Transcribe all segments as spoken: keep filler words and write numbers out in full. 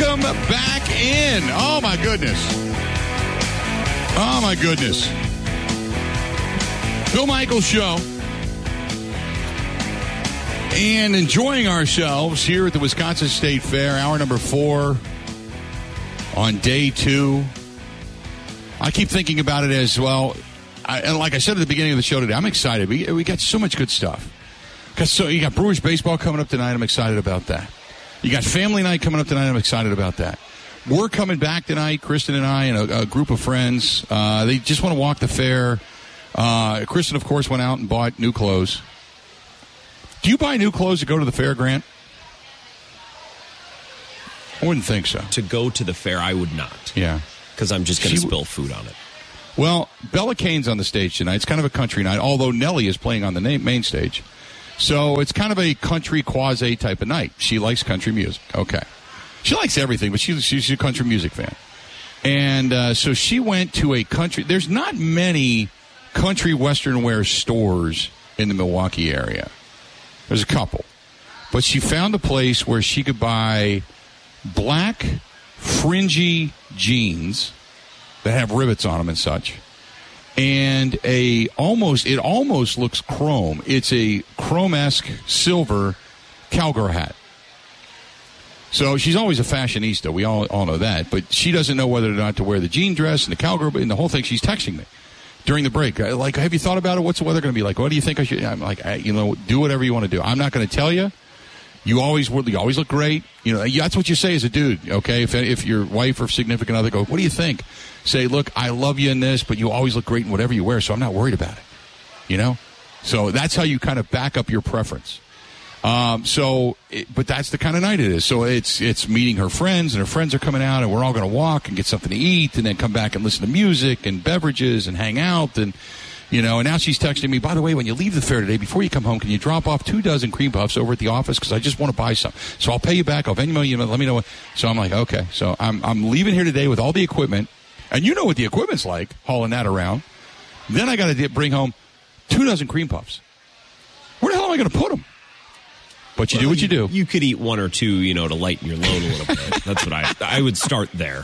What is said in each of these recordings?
Welcome back in. Oh, my goodness. Oh, my goodness. Bill Michaels Show. And enjoying ourselves here at the Wisconsin State Fair, hour number four on day two. I keep thinking about it as well. I, and like I said at the beginning of the show today, I'm excited. We, we got so much good stuff. Cause so you got Brewers baseball coming up tonight. I'm excited about that. You got family night coming up tonight. I'm excited about that. We're coming back tonight, Kristen and I, and a, a group of friends. Uh, they just want to walk the fair. Uh, Kristen, of course, went out and bought new clothes. Do you buy new clothes to go to the fair, Grant? I wouldn't think so. To go to the fair, I would not. Yeah. Because I'm just going to spill food on it. Well, Bella Kane's on the stage tonight. It's kind of a country night, although Nelly is playing on the main stage. So it's kind of a country quasi type of night. She likes country music. Okay. She likes everything, but she's, she's a country music fan. And uh, so she went to a country. There's not many country western wear stores in the Milwaukee area. There's a couple. But she found a place where she could buy black fringy jeans that have rivets on them and such. And a almost, it almost looks chrome. It's a chrome-esque silver cowgirl hat. So she's always a fashionista. We all all know that. But she doesn't know whether or not to wear the jean dress and the cowgirl and the whole thing. She's texting me during the break. Like, have you thought about it? What's the weather going to be like? What do you think I should? I'm like, I, you know, do whatever you want to do. I'm not going to tell you. You always you always look great. You know, that's what you say as a dude, okay? If if your wife or significant other go, what do you think? Say, look, I love you in this, but you always look great in whatever you wear, so I'm not worried about it. You know? So that's how you kind of back up your preference. Um, so, it, but that's the kind of night it is. So it's it's meeting her friends, and her friends are coming out, and we're all going to walk and get something to eat, and then come back and listen to music and beverages and hang out, and you know. And now she's texting me, by the way, when you leave the fair today, before you come home, can you drop off two dozen cream puffs over at the office because I just want to buy some. So I'll pay you back. I'll Venmo you. Let me know. What. So I'm like, okay. So I'm I'm leaving here today with all the equipment, and you know what the equipment's like, hauling that around. Then I got to bring home two dozen cream puffs. Where the hell am I going to put them? But you well, do what you do. You could eat one or two, you know, to lighten your load a little bit. That's what I I would start there.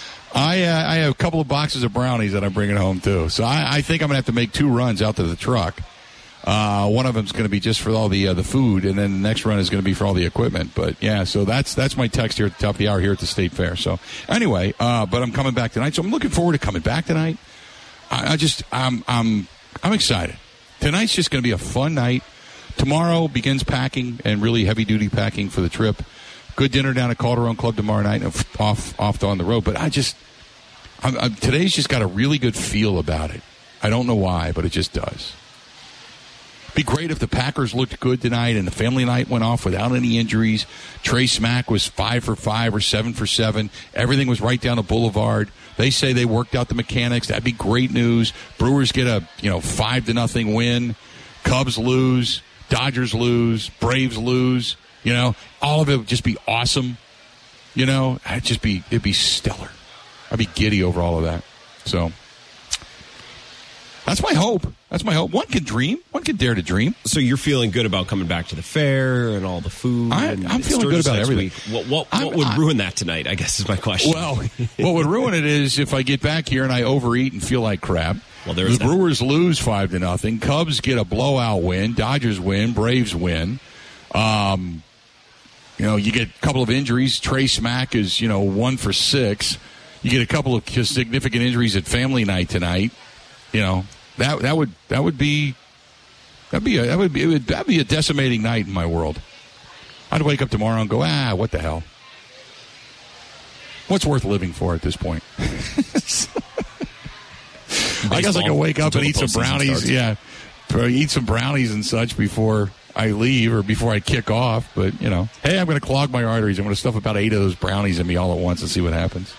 I uh, I have a couple of boxes of brownies that I'm bringing home, too. So I, I think I'm going to have to make two runs out to the truck. Uh, one of them is going to be just for all the uh, the food, and then the next run is going to be for all the equipment. But, yeah, so that's that's my text here at the top of the hour here at the State Fair. So, anyway, uh, but I'm coming back tonight. So I'm looking forward to coming back tonight. I, I just, I'm, I'm, I'm excited. Tonight's just going to be a fun night. Tomorrow begins packing and really heavy-duty packing for the trip. Good dinner down at Calderon Club tomorrow night and off off on the road. But I just, I'm, I'm, today's just got a really good feel about it. I don't know why, but it just does. Be great if the Packers looked good tonight and the family night went off without any injuries. Trey Smack was five for five or seven for seven. Everything was right down the boulevard. They say they worked out the mechanics. That'd be great news. Brewers get a you know five to nothing win. Cubs lose. Dodgers lose, Braves lose, you know, all of it would just be awesome. You know, it'd just be, it'd be stellar. I'd be giddy over all of that. So that's my hope. That's my hope. One can dream. One can dare to dream. So you're feeling good about coming back to the fair and all the food? I, I'm feeling good about everything. Week. What, what, what would I, ruin that tonight, I guess is my question. Well, what would ruin it is if I get back here and I overeat and feel like crap. Well, the that. Brewers lose five to nothing. Cubs get a blowout win. Dodgers win. Braves win. Um, you know, you get a couple of injuries. Trey Smack is, you know, one for six. You get a couple of significant injuries at family night tonight. You know, that that would that would be that'd be a, that would be it would that'd be a decimating night in my world. I'd wake up tomorrow and go, ah, what the hell? What's worth living for at this point? I guess I can wake up and eat some brownies. Yeah, eat some brownies and such before I leave or before I kick off. But, you know, hey, I'm going to clog my arteries. I'm going to stuff about eight of those brownies in me all at once and see what happens.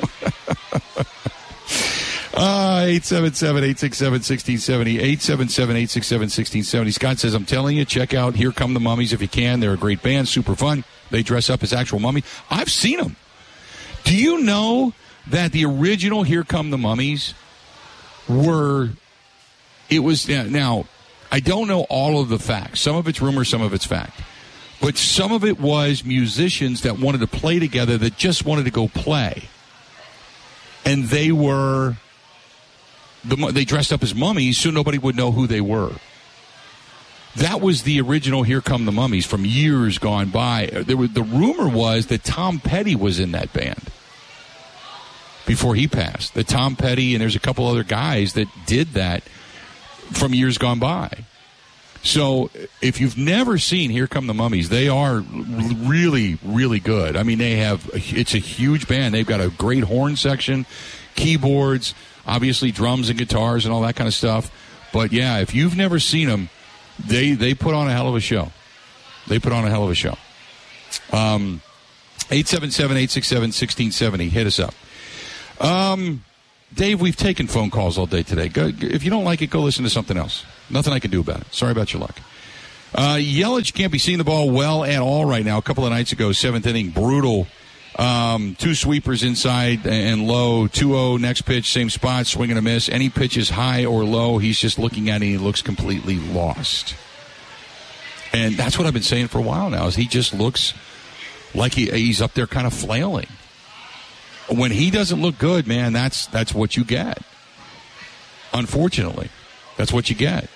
uh, eight seven seven, eight six seven, one six seven zero, eight seven seven, eight six seven, one six seven zero. Scott says, I'm telling you, check out Here Come the Mummies if you can. They're a great band, super fun. They dress up as actual mummy. I've seen them. Do you know that the original Here Come the Mummies were, it was, now, I don't know all of the facts. Some of it's rumor, some of it's fact. But some of it was musicians that wanted to play together that just wanted to go play. And they were, the, they dressed up as mummies so nobody would know who they were. That was the original Here Come the Mummies from years gone by. There was, the rumor was that Tom Petty was in that band before he passed. That Tom Petty and there's a couple other guys that did that from years gone by. So if you've never seen Here Come the Mummies, they are really, really good. I mean, they have, it's a huge band. They've got a great horn section, keyboards, obviously drums and guitars and all that kind of stuff. But yeah, if you've never seen them, they, they put on a hell of a show. They put on a hell of a show. Um, eight seven seven, eight six seven, one six seven zero. Hit us up. Um, Dave, we've taken phone calls all day today. Go, if you don't like it, go listen to something else. Nothing I can do about it. Sorry about your luck. Uh, Yelich can't be seeing the ball well at all right now. A couple of nights ago, seventh inning, brutal. Um, two sweepers inside and low. two oh next pitch, same spot, swing and a miss. Any pitch is high or low, he's just looking at it and he looks completely lost. And that's what I've been saying for a while now, is he just looks like he, he's up there kind of flailing. When he doesn't look good, man, that's that's what you get. Unfortunately, that's what you get.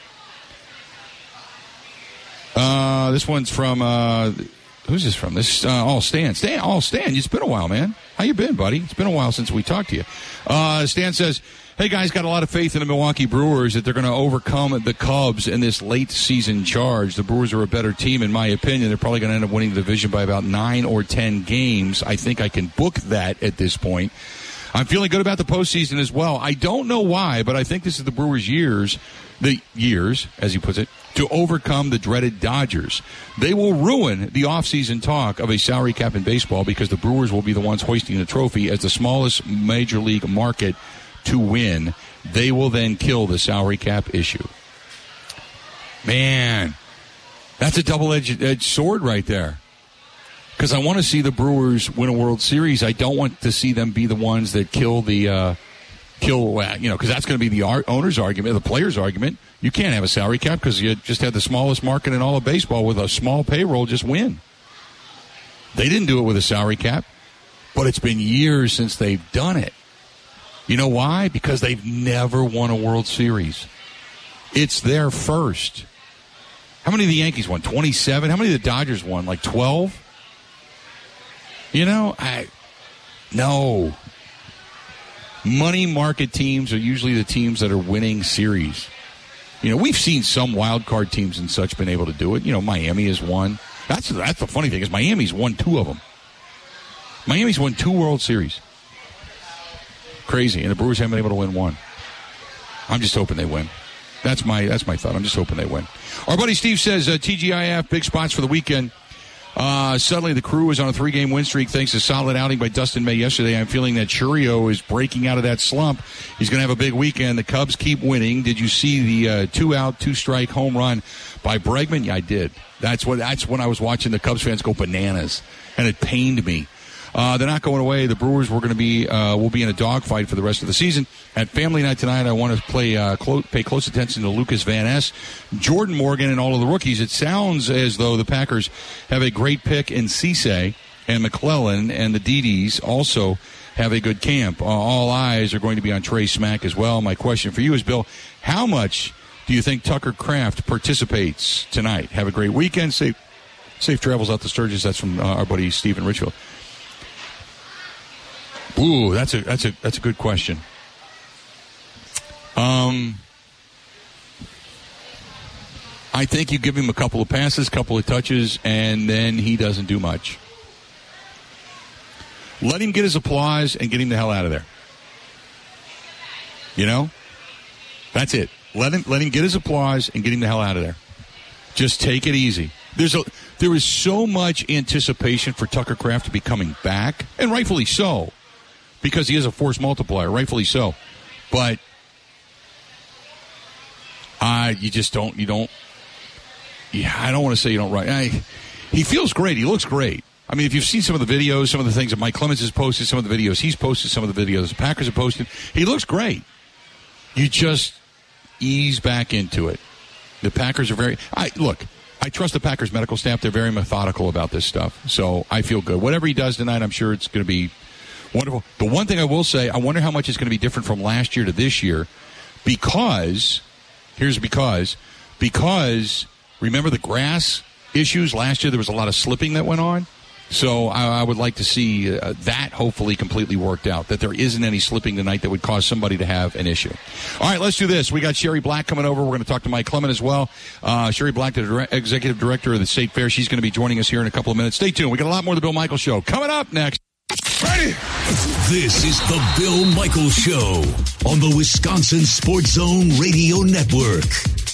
Uh, this one's from, uh, who's this from? This, uh, oh, Stan. Stan, oh, Stan, it's been a while, man. How you been, buddy? It's been a while since we talked to you. Uh, Stan says, hey, guys, got a lot of faith in the Milwaukee Brewers that they're going to overcome the Cubs in this late-season charge. The Brewers are a better team, in my opinion. They're probably going to end up winning the division by about nine or ten games. I think I can book that at this point. I'm feeling good about the postseason as well. I don't know why, but I think this is the Brewers' years, the years, as he puts it, to overcome the dreaded Dodgers. They will ruin the offseason talk of a salary cap in baseball because the Brewers will be the ones hoisting the trophy as the smallest major league market to win. They will then kill the salary cap issue. Man, that's a double-edged edged sword right there. Because I want to see the Brewers win a World Series. I don't want to see them be the ones that kill the, uh, kill, you know, because that's going to be the owner's argument, the player's argument. You can't have a salary cap because you just had the smallest market in all of baseball with a small payroll just win. They didn't do it with a salary cap, but it's been years since they've done it. You know why? Because they've never won a World Series. It's their first. How many of the Yankees won? twenty-seven? How many of the Dodgers won? Like twelve? You know, I no. Money market teams are usually the teams that are winning series. You know, we've seen some wild card teams and such been able to do it. You know, Miami has won. That's that's the funny thing is Miami's won two of them. Miami's won two World Series. Crazy, and the Brewers haven't been able to win one. I'm just hoping they win. That's my that's my thought. I'm just hoping they win. Our buddy Steve says uh, T G I F big spots for the weekend. Uh, suddenly, the Crew is on a three-game win streak thanks to solid outing by Dustin May yesterday. I'm feeling that Churio is breaking out of that slump. He's going to have a big weekend. The Cubs keep winning. Did you see the uh, two-out, two-strike home run by Bregman? Yeah, I did. That's what. That's when I was watching the Cubs fans go bananas, and it pained me. Uh, they're not going away. The Brewers were going to be uh, will be in a dogfight for the rest of the season. At family night tonight, I want to play uh, clo- pay close attention to Lucas Van Ness, Jordan Morgan, and all of the rookies. It sounds as though the Packers have a great pick in Cisse and McClellan, and the D Ds also have a good camp. Uh, all eyes are going to be on Trey Smack as well. My question for you is, Bill, how much do you think Tucker Kraft participates tonight? Have a great weekend. Safe, safe travels out to Sturgis. That's from uh, our buddy Stephen Richfield. Ooh, that's a that's a that's a good question. Um, I think you give him a couple of passes, couple of touches, and then he doesn't do much. Let him get his applause and get him the hell out of there. You know, that's it. Let him let him get his applause and get him the hell out of there. Just take it easy. There's a there is so much anticipation for Tucker Kraft to be coming back, and rightfully so. Because he is a force multiplier, rightfully so. But uh, you just don't, you don't, yeah, I don't want to say you don't right. I, he feels great. He looks great. I mean, if you've seen some of the videos, some of the things that Mike Clemens has posted, some of the videos he's posted, some of the videos the Packers have posted, he looks great. You just ease back into it. The Packers are very, I look, I trust the Packers medical staff. They're very methodical about this stuff. So I feel good. Whatever he does tonight, I'm sure it's going to be wonderful. The one thing I will say, I wonder how much it's going to be different from last year to this year because, here's because, because remember the grass issues last year? There was a lot of slipping that went on. So I, I would like to see uh, that hopefully completely worked out, that there isn't any slipping tonight that would cause somebody to have an issue. All right, let's do this. We got Sherry Black coming over. We're going to talk to Mike Clement as well. Uh, Sherry Black, the dire- executive director of the State Fair. She's going to be joining us here in a couple of minutes. Stay tuned. We got a lot more of the Bill Michaels Show coming up next. Ready? This is the Bill Michaels Show on the Wisconsin Sports Zone Radio Network.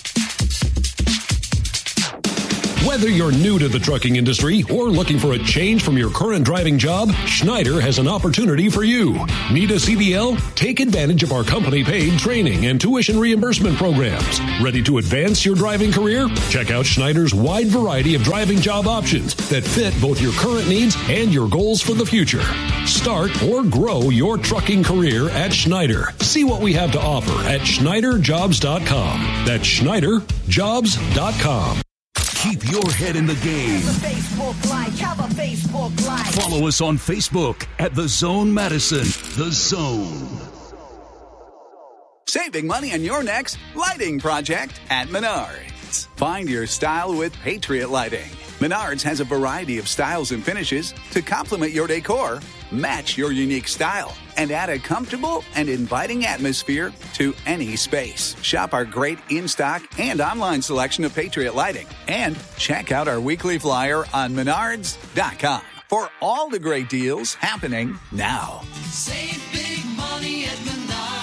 Whether you're new to the trucking industry or looking for a change from your current driving job, Schneider has an opportunity for you. Need a C D L? Take advantage of our company-paid training and tuition reimbursement programs. Ready to advance your driving career? Check out Schneider's wide variety of driving job options that fit both your current needs and your goals for the future. Start or grow your trucking career at Schneider. See what we have to offer at Schneider Jobs dot com. That's Schneider Jobs dot com. Keep your head in the game. Have a Facebook like, have a Facebook like. Follow us on Facebook at The Zone Madison. The Zone. Saving money on your next lighting project at Menards. Find your style with Patriot Lighting. Menards has a variety of styles and finishes to complement your decor, match your unique style, and add a comfortable and inviting atmosphere to any space. Shop our great in-stock and online selection of Patriot Lighting. And check out our weekly flyer on menards dot com for all the great deals happening now. Save big money at Menards.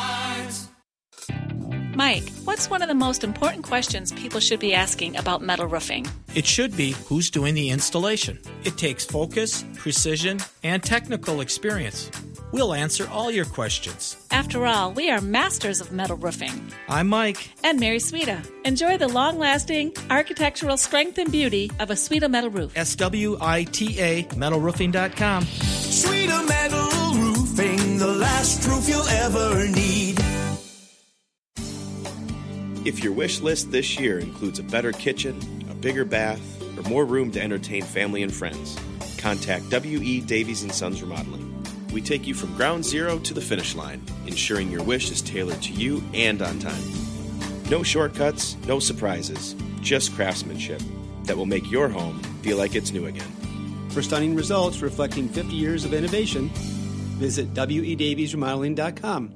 Mike, what's one of the most important questions people should be asking about metal roofing? It should be who's doing the installation. It takes focus, precision, and technical experience. We'll answer all your questions. After all, we are masters of metal roofing. I'm Mike. And Mary Swita. Enjoy the long-lasting architectural strength and beauty of a Swita metal roof. S W I T A metal roofing dot com. Swita Metal Roofing, the last roof you'll ever need. If your wish list this year includes a better kitchen, a bigger bath, or more room to entertain family and friends, contact W E. Davies and Sons Remodeling. We take you from ground zero to the finish line, ensuring your wish is tailored to you and on time. No shortcuts, no surprises, just craftsmanship that will make your home feel like it's new again. For stunning results reflecting fifty years of innovation, visit W E Davies Remodeling dot com.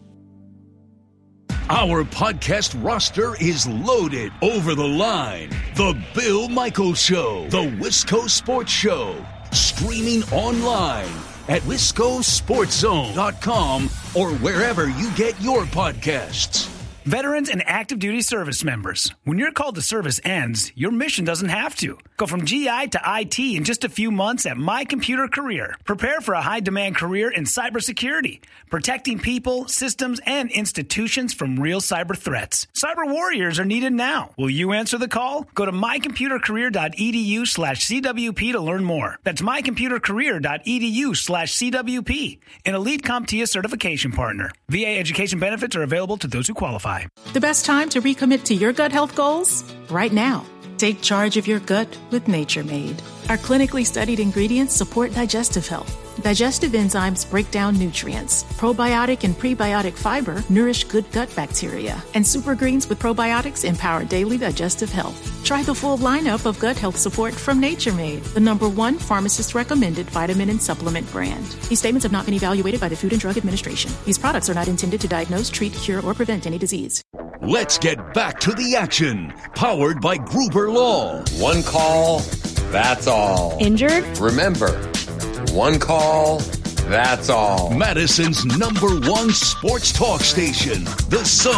Our podcast roster is loaded. Over the Line, The Bill Michaels Show, The Wisco Sports Show, streaming online at wisco sports zone dot com or wherever you get your podcasts. Veterans and active duty service members, when your call to service ends, your mission doesn't have to. Go from G I to I T in just a few months at My Computer Career. Prepare for a high-demand career in cybersecurity, protecting people, systems, and institutions from real cyber threats. Cyber warriors are needed now. Will you answer the call? Go to my computer career dot e d u slash c w p to learn more. That's my computer career dot e d u slash c w p, an Elite CompTIA certification partner. V A education benefits are available to those who qualify. The best time to recommit to your gut health goals? Right now. Take charge of your gut with Nature Made. Our clinically studied ingredients support digestive health. Digestive enzymes break down nutrients. Probiotic and prebiotic fiber nourish good gut bacteria. And super greens with probiotics empower daily digestive health. Try the full lineup of gut health support from Nature Made, the number one pharmacist-recommended vitamin and supplement brand. These statements have not been evaluated by the Food and Drug Administration. These products are not intended to diagnose, treat, cure, or prevent any disease. Let's get back to the action. Powered by Gruber Law. One call, that's all. Injured? Remember, one call, that's all. Madison's number one sports talk station, The Zone.